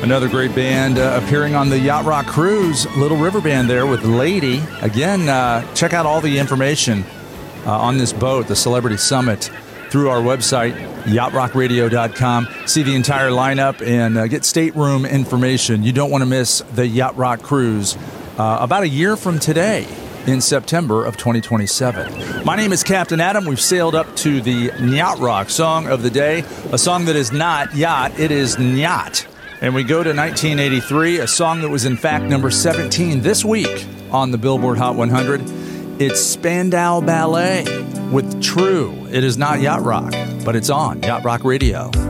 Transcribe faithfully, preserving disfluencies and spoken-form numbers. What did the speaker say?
Another great band uh, appearing on the Yacht Rock Cruise, Little River Band there with Lady. Again, uh, check out all the information uh, on this boat, the Celebrity Summit, through our website, yacht rock radio dot com. See the entire lineup and uh, get stateroom information. You don't want to miss the Yacht Rock Cruise uh, about a year from today in September of twenty twenty-seven. My name is Captain Adam. We've sailed up to the Yacht Rock song of the day, a song that is not yacht, it is Nyat. And we go to nineteen eighty-three, a song that was in fact number seventeen this week on the Billboard Hot one hundred. It's Spandau Ballet with True. It is not Yacht Rock, but it's on Yacht Rock Radio.